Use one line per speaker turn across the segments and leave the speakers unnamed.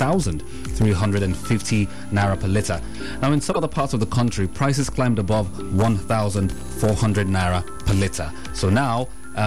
1,350 naira per litre. Now, in some other parts of the country, prices climbed above 1,400 naira per litre. So now,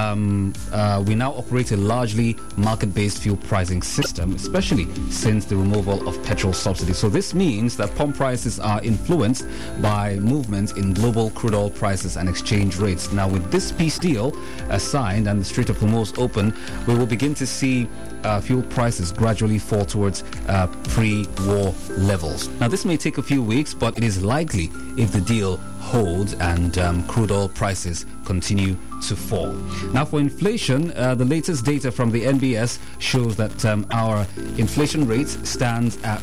we now operate a largely market-based fuel pricing system, especially since the removal of petrol subsidies. So this means that pump prices are influenced by movements in global crude oil prices and exchange rates. Now, with this peace deal signed and the Strait of Hormuz open, we will begin to see fuel prices gradually fall towards pre-war levels. Now, this may take a few weeks, but it is likely if the deal holds and crude oil prices continue to fall. Now, for inflation, the latest data from the NBS shows that our inflation rate stands at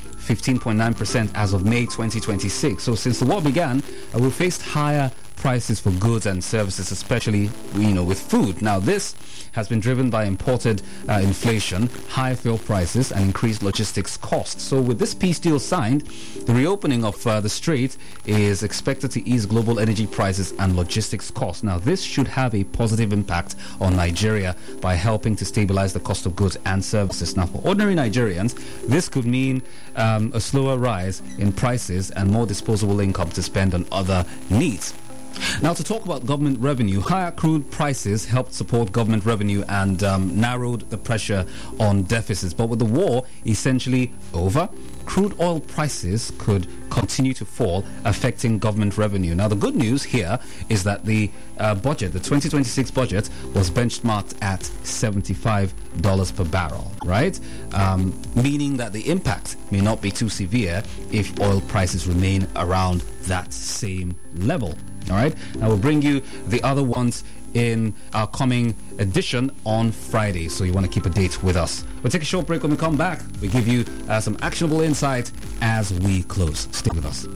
15.9% as of May 2026. So since the war began, we faced higher prices for goods and services, especially with food. Now, this has been driven by imported inflation, high fuel prices, and increased logistics costs. So with this peace deal signed, the reopening of the Strait is expected to ease global energy prices and logistics costs. Now, this should have a positive impact on Nigeria by helping to stabilize the cost of goods and services. Now, for ordinary Nigerians, this could mean a slower rise in prices and more disposable income to spend on other needs. Now, to talk about government revenue, higher crude prices helped support government revenue and narrowed the pressure on deficits. But with the war essentially over, crude oil prices could continue to fall, affecting government revenue. Now, the good news here is that the budget, the 2026 budget, was benchmarked at $75 per barrel, right? Meaning that the impact may not be too severe if oil prices remain around that same level. All right, now we'll bring you the other ones in our coming edition on Friday, so you want to keep a date with us. We'll take a short break. When we come back, we give you some actionable insight as we close. Stay with us.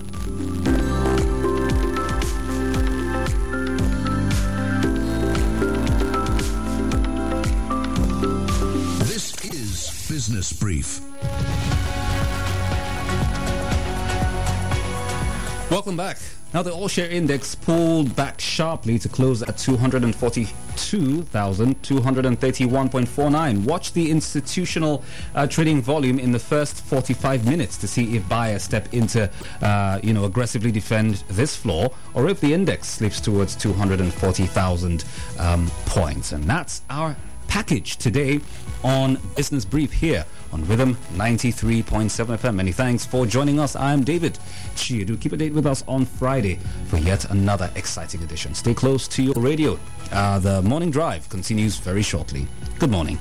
This is Business Brief.
Welcome back. Now, the all-share index pulled back sharply to close at 242,231.49. Watch the institutional trading volume in the first 45 minutes to see if buyers step into, aggressively defend this floor, or if the index slips towards 240,000 points. And that's our package today on Business Brief here on Rhythm 93.7 FM. Many thanks for joining us. I'm David Chiedu. Keep a date with us on Friday for yet another exciting edition. Stay close to your radio. The morning drive continues very shortly. Good morning.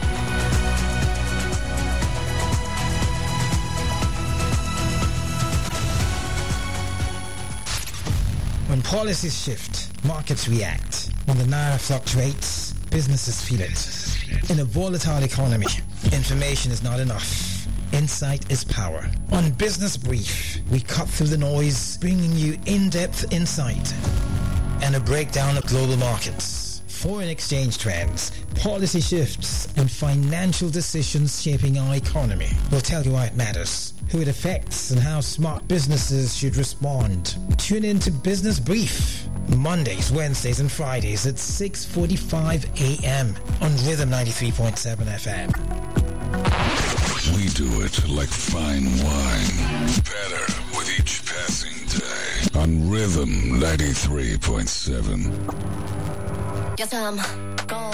When policies shift, markets react. When the naira fluctuates, businesses feel it. In a volatile economy, information is not enough. Insight is power. On Business Brief, we cut through the noise, bringing you in-depth insight and a breakdown of global markets, foreign exchange trends, policy shifts, and financial decisions shaping our economy. We'll tell you why it matters, who it affects, and how smart businesses should respond. Tune in to Business Brief, Mondays, Wednesdays, and Fridays at 6:45 a.m. on Rhythm 93.7 FM.
We do it like fine wine, better with each passing day. On Rhythm 93.7.
Yes,